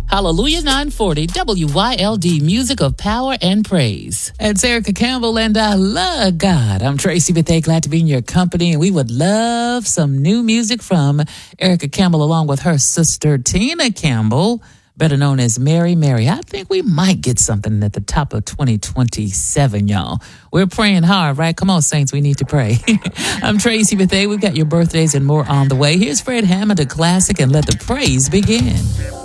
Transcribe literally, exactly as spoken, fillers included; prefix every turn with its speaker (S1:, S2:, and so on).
S1: Hallelujah nine forty, W Y L D, music of power and praise. It's Erica Campbell, and I love God. I'm Tracy Bethea, glad to be in your company, and we would love some new music from Erica Campbell along with her sister Tina Campbell, better known as Mary Mary. I think we might get something at the top of twenty twenty-seven, y'all. We're praying hard, right? Come on, saints, we need to pray. I'm Tracy Bethea. We've got your birthdays and more on the way. Here's Fred Hammond, a classic, and let the praise begin.